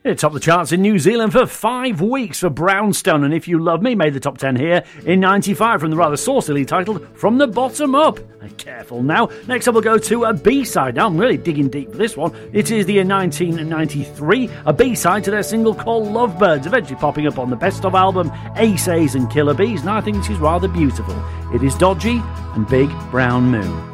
It topped the charts in New Zealand for 5 weeks for Brownstone, and If You Love Me made the top 10 here in 95 from the rather saucily titled From the Bottom Up. Careful now. Next up we'll go to a B-side. Now I'm really digging deep for this one. It is the year 1993, a B-side to their single called Lovebirds, eventually popping up on the Best Of album Ace A's and Killer Bees, and I think this is rather beautiful. It is Dodgy and Big Brown Moon.